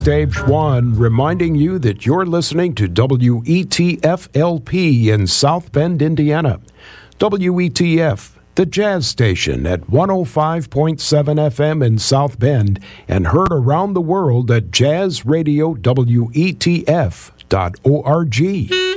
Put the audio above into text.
Dave Schwann reminding you that you're listening to WETF-LP in South Bend, Indiana. WETF, the jazz station at 105.7 FM in South Bend and heard around the world at jazzradiowetf.org.